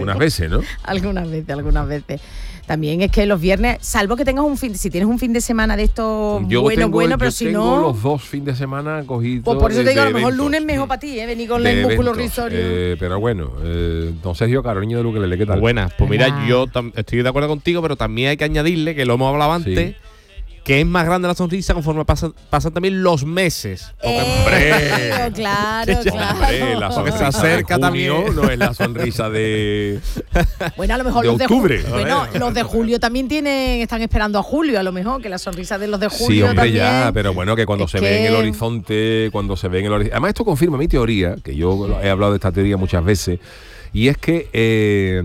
algunas veces, ¿no? Algunas veces. También es que los viernes, salvo que tengas si tienes un fin de semana de esto pero si no... Yo tengo los 2 fines de semana cogidos. Pues por eso te digo, a lo mejor lunes mejor para ti, venir con el músculo risorio. Pero bueno, don Sergio Carolina de Luquelele, ¿qué tal? Buenas, pues mira, yo estoy de acuerdo contigo, pero también hay que añadirle, que lo hemos hablado antes, que es más grande la sonrisa conforme pasan también los meses. Claro. La sonrisa se acerca también. No es la sonrisa de bueno, a lo mejor de los octubre. Los de julio también están esperando a julio, a lo mejor, que la sonrisa de los de julio. Sí, hombre, también, ya, pero bueno, que cuando se ve en el horizonte, Además, esto confirma mi teoría, que yo he hablado de esta teoría muchas veces, y es que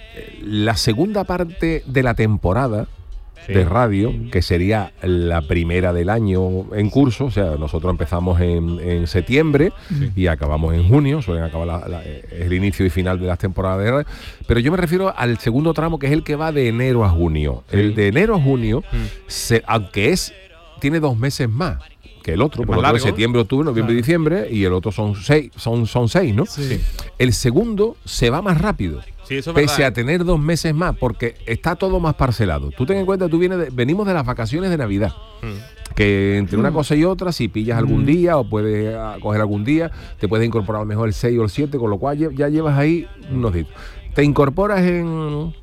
la segunda parte de la temporada de radio, que sería la primera del año en curso, o sea, nosotros empezamos en septiembre y acabamos en junio, suelen acabar el inicio y final de las temporadas de radio, pero yo me refiero al segundo tramo, que es el que va de enero a junio. El de enero a junio, aunque tiene 2 meses más que el otro, porque es septiembre, octubre, noviembre y diciembre, y el otro son 6, ¿no? Sí. El segundo se va más rápido. Sí, eso es pese verdad, a tener 2 meses más, porque está todo más parcelado. Tú ten en cuenta, venimos de las vacaciones de Navidad, que entre una cosa y otra, si pillas algún día o puedes coger algún día, te puedes incorporar a lo mejor el 6 o el 7, con lo cual ya llevas ahí unos días. Te incorporas en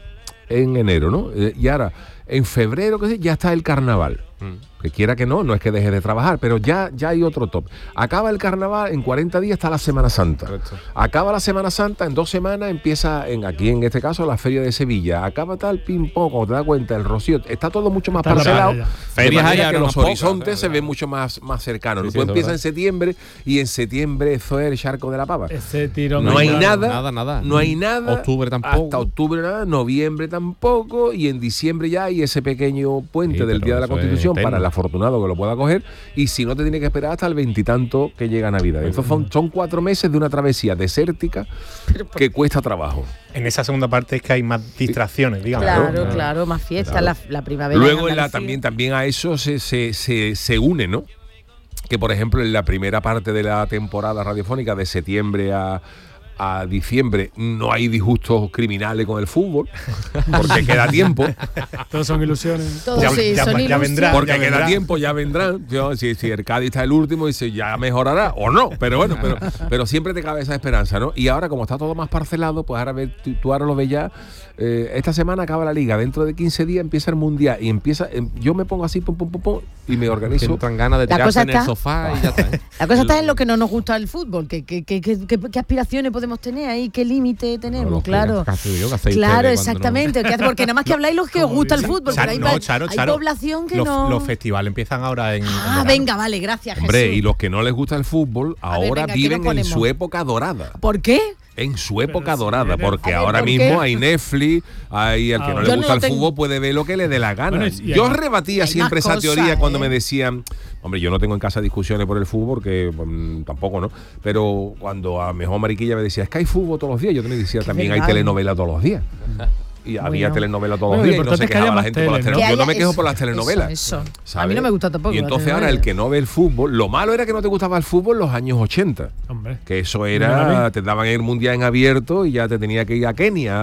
enero, ¿no? Y ahora, en febrero, ya está el carnaval. Que quiera que no es que dejes de trabajar, pero ya hay otro top. Acaba el carnaval, en 40 días está la Semana Santa. Correcto. Acaba la Semana Santa, en 2 semanas empieza, aquí en este caso, la Feria de Sevilla. Acaba tal ping-pong, cuando te das cuenta, el Rocío. Está todo mucho más parcelado. Ferias hay que los horizontes se ven mucho más cercanos. Sí, tú empiezas en septiembre, y en septiembre eso es el charco de la pava. Ese tiro no hay nada. No hay nada. Octubre tampoco. Hasta octubre nada, noviembre tampoco, y en diciembre ya hay ese pequeño puente del Día de la Constitución para el afortunado que lo pueda coger, y si no te tiene que esperar hasta el 20 y tanto que llega Navidad. Entonces son 4 meses de una travesía desértica que cuesta trabajo. En esa segunda parte es que hay más distracciones, digamos. Claro, más fiestas, la primavera. Luego también a eso se une, ¿no? Que por ejemplo en la primera parte de la temporada radiofónica, de septiembre a diciembre, no hay disgustos criminales con el fútbol, porque queda tiempo. Todos son ilusiones. Ya vendrán. Porque queda tiempo, ya vendrán. Si el Cádiz está el último, dice, ya mejorará o no. Pero bueno, pero siempre te cabe esa esperanza, ¿no? Y ahora, como está todo más parcelado, pues ahora tú ahora lo ves ya. Esta semana acaba la liga, dentro de 15 días empieza el mundial, y yo me pongo así, pum, y me organizo. Entran ganas de tirarse en el sofá y ya está. La cosa está en lo que no nos gusta el fútbol, qué aspiraciones podemos tener ahí, qué límite tenemos, claro, exactamente, porque nada más que habláis los que os gusta el fútbol, pero hay población que no. Los festivales empiezan ahora en venga, vale, gracias, hombre, Jesús. Y los que no les gusta el fútbol ahora viven en su época dorada. ¿Por qué? En su época dorada, porque ahora mismo hay Netflix, hay el que no le gusta el fútbol puede ver lo que le dé la gana. Bueno, yo rebatía siempre esa teoría cuando me decían, hombre, yo no tengo en casa discusiones por el fútbol, porque tampoco, ¿no? Pero cuando a lo mejor Mariquilla me decía, es que hay fútbol todos los días, yo te decía, también hay telenovela todos los días. Y había telenovelas todos los días y no se quejaba la gente por las telenovelas. Yo no me quejo por las telenovelas. Eso. A mí no me gusta tampoco. Y entonces ahora el que no ve el fútbol, lo malo era que no te gustaba el fútbol en los años 80. Hombre. Que eso era, te daban el mundial en abierto y ya te tenía que ir a Kenia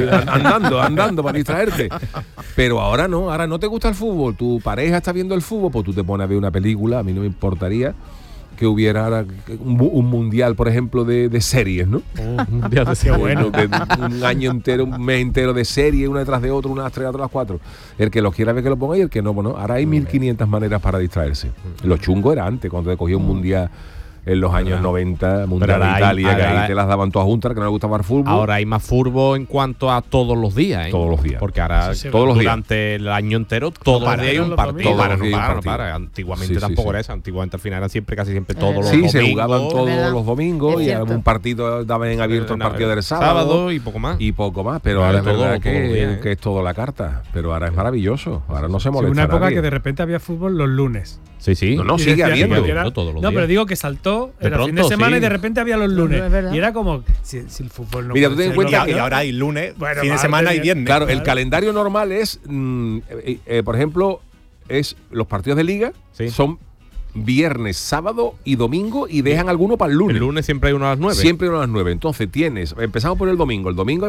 andando para distraerte. Pero ahora no te gusta el fútbol, tu pareja está viendo el fútbol, pues tú te pones a ver una película, a mí no me importaría que hubiera un mundial, por ejemplo, de series, ¿no? Un mundial de series. Bueno, un año entero, un mes entero de series, una detrás de otra, una tras de las 4. El que los quiera ver que lo ponga y el que no, bueno, ahora hay 1500 maneras para distraerse. Lo chungo era antes, cuando te cogía un mundial en los años 90, Mundial de Italia, que ahí te las daban todas juntas, que no le gustaba el fútbol. Ahora hay más fútbol en cuanto a todos los días, ¿eh? Todos los días. Porque ahora todos los durante el año entero, todos los días hay un partido. Para. Antiguamente tampoco era eso. Antiguamente al final eran casi siempre todos los domingos. Sí, se jugaban todos los domingos y algún partido daban en abierto el partido del sábado y poco más. Pero ahora es verdad que es todo la carta. Pero ahora es maravilloso. Ahora no se molesta. Una época que de repente había fútbol los lunes. Sí. No, sigue habiendo. No, pero digo que saltó, era fin de semana y de repente había los lunes. Y era como, si el fútbol no. Mira, tú ten en cuenta que ahora hay lunes, fin de semana y viernes. Claro, el calendario normal es, por ejemplo, los partidos de liga son viernes, sábado y domingo y dejan alguno para el lunes. El lunes siempre hay uno a las 9. Siempre uno a las 9. Entonces empezamos por el domingo. El domingo